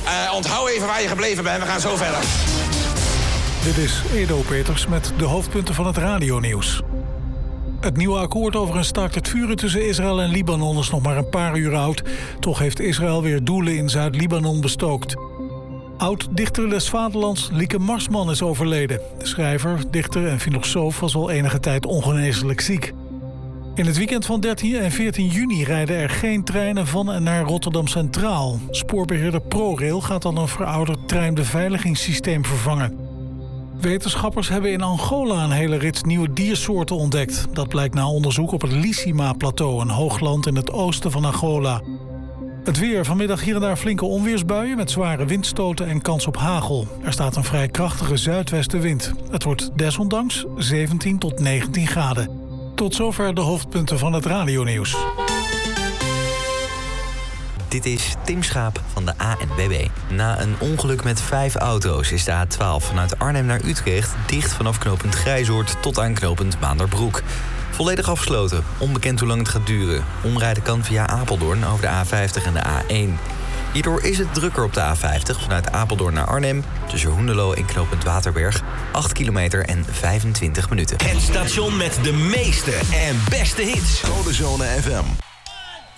Onthoud even waar je gebleven bent, we gaan zo verder. Dit is Edo Peters met de hoofdpunten van het radionieuws. Het nieuwe akkoord over een staakt het vuren tussen Israël en Libanon is nog maar een paar uur oud. Toch heeft Israël weer doelen in Zuid-Libanon bestookt. Oud-dichter des Vaderlands Lieke Marsman is overleden. De schrijver, dichter en filosoof was al enige tijd ongeneeslijk ziek. In het weekend van 13 en 14 juni rijden er geen treinen van en naar Rotterdam Centraal. Spoorbeheerder ProRail gaat dan een verouderd treinbeveiligingssysteem vervangen. Wetenschappers hebben in Angola een hele rits nieuwe diersoorten ontdekt. Dat blijkt na onderzoek op het Lisima-plateau, een hoogland in het oosten van Angola. Het weer, vanmiddag hier en daar flinke onweersbuien met zware windstoten en kans op hagel. Er staat een vrij krachtige zuidwestenwind. Het wordt desondanks 17 tot 19 graden. Tot zover de hoofdpunten van het radionieuws. Dit is Tim Schaap van de ANWB. Na een ongeluk met 5 auto's is de A12 vanuit Arnhem naar Utrecht dicht vanaf knooppunt Grijzoord tot aan knooppunt Maanderbroek. Volledig afgesloten, onbekend hoe lang het gaat duren. Omrijden kan via Apeldoorn over de A50 en de A1. Hierdoor is het drukker op de A50 vanuit Apeldoorn naar Arnhem, tussen Hoenderloo en knooppunt Waterberg, 8 kilometer en 25 minuten. Het station met de meeste en beste hits. Codezone FM.